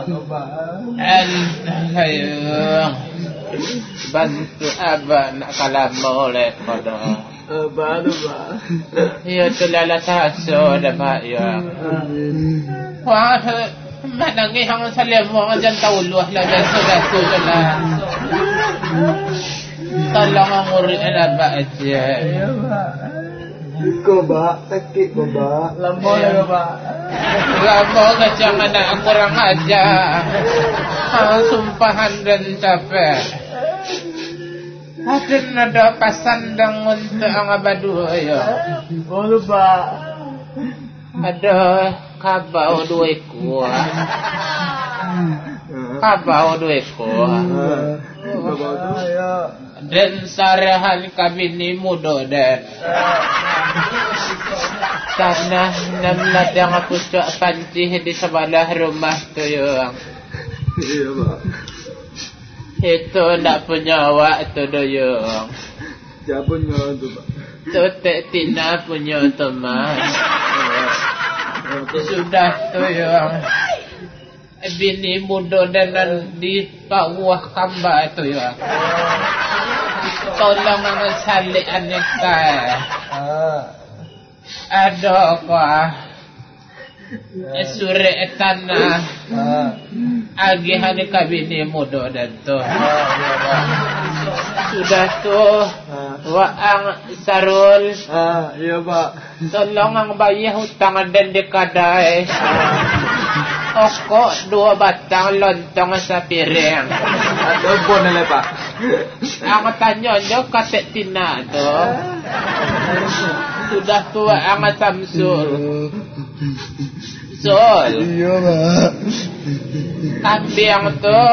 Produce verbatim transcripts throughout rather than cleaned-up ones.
Ayo bantu abah nak kalam oleh pada abah tu pak. Ya tu lala taso dapat ya. Wah mana ngi hang salam mo jan tauluh la jan sudah sudah. Tolong nguri abah aja. Ya pak. Ko ba sakit ko ba lambo na ba lambo ka jangan nak kurang aja sumpahan dan capek hadin ada pasandang untuk ang abadu ya boleh ba ada kabau dua ekor kabau dua ekor dan sarahan kabini mudo dan tanah enam ladang aku cak pancih di sebelah rumah tu yang iya pak itu nak punya awak tu do yang siapa punya tu pak tu tak tina punya teman sudah tu yang bini mudo dan di bawah kamba tu ya. Tolong ang salian nita. Ada apa? Suri tanah. Agihan ka bini mudo dan tu. Sudah tu waang sarul. Ah, iya pak. Tolong ang bayar hutang dan dekadai. Okok dua batang lontong sa piring. Ada pun lah pak. Ang tanya nyo katek tina tu. Sudah tua ang Samsul. Sol. Iya pak. Kambing tu.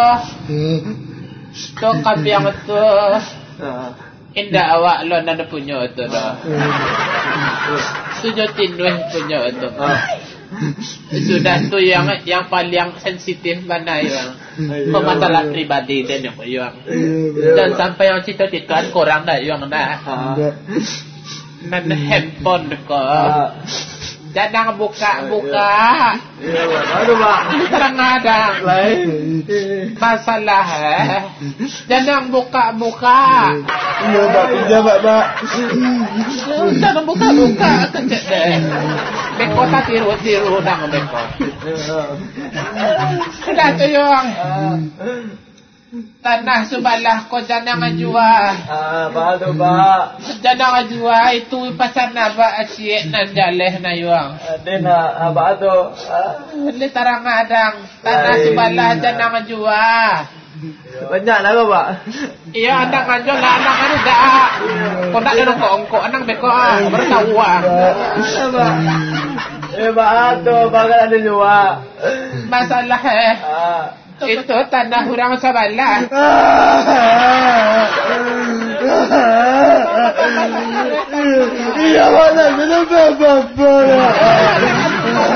Tu kambing tu. Indah awak lo nanda punya tu dah. Tujuh tinduh punya tu. Sudah tu yang yang paling sensitif mana yang pemasalah pribadi dan yang yang dan sampai yang cita-cita korang dah yang dah nan handphone dekat jangan buka-buka aduh pak kadang-kadang masalah eh jangan buka-buka iya pak pinjam pak pak jangan buka-buka kecek deh beko tak tiru-tiru dang beko sudah tu yang tanah sebelah kau jangan jual. Ah, baru pak. Jangan jual itu pasal naba asyik nan jaleh na yuang. Ada na apa tu? Le tarang adang tanah sebelah jangan jual. Banyak lah pak. Iya anak ngajo lah anak anu dak. Kau tak ada kongko anak beko ah bertawang. Eh pak tu bakal ada jual. Masalah eh. Itu tanah orang sebelah. Iya mana mana bapa.